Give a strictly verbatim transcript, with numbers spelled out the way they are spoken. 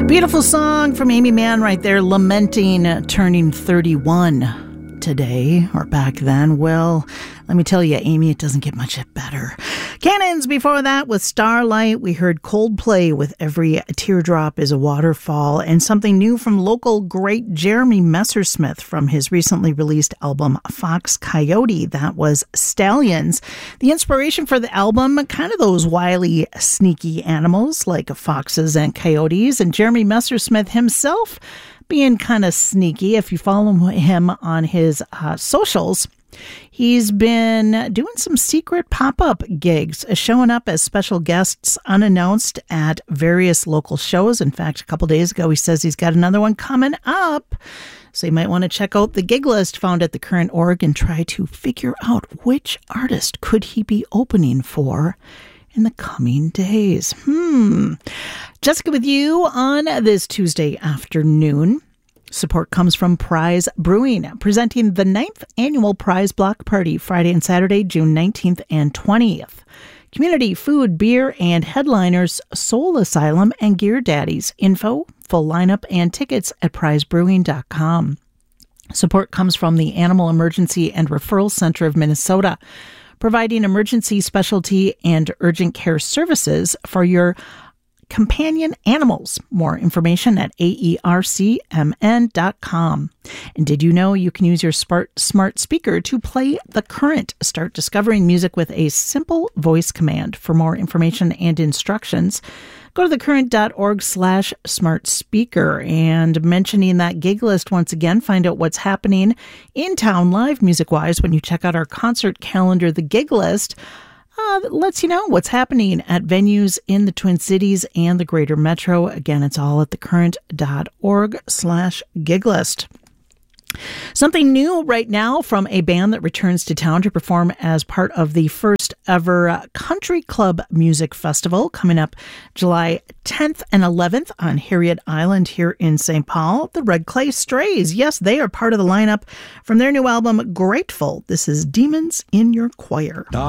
Beautiful song from Aimee Mann right there, lamenting uh, turning thirty-one today, or back then. Well, let me tell you, Amy, it doesn't get much better. Cannons before that with Starlight. We heard Coldplay with Every Teardrop is a Waterfall, and something new from local great Jeremy Messersmith from his recently released album Fox Coyote. That was Stallions. The inspiration for the album, kind of those wily, sneaky animals like foxes and coyotes, and Jeremy Messersmith himself being kind of sneaky. If you follow him on his uh, socials, he's been doing some secret pop-up gigs, showing up as special guests unannounced at various local shows. In fact, a couple days ago, he says he's got another one coming up. So you might want to check out the gig list found at the current dot org and try to figure out which artist could he be opening for in the coming days. Hmm. Jessica with you on this Tuesday afternoon. Support comes from Prize Brewing, presenting the ninth annual Prize Block Party Friday and Saturday, June nineteenth and twentieth. Community, food, beer, and headliners, Soul Asylum and Gear Daddies. Info, full lineup, and tickets at prize brewing dot com. Support comes from the Animal Emergency and Referral Center of Minnesota, providing emergency, specialty, and urgent care services for your companion animals. More information at A E R C M N dot com. And did you know you can use your smart, smart speaker to play The Current? Start discovering music with a simple voice command. For more information and instructions, go to thecurrent dot org slash smart speaker. And mentioning that gig list once again, find out what's happening in town live music-wise when you check out our concert calendar. The gig list Uh, that lets you know what's happening at venues in the Twin Cities and the greater metro. Again, it's all at thecurrent dot org slash gig list. Something new right now from a band that returns to town to perform as part of the first ever uh, Country Club Music Festival coming up July tenth and eleventh on Harriet Island here in Saint Paul. The Red Clay Strays. Yes, they are part of the lineup from their new album, Grateful. This is Demons in Your Choir.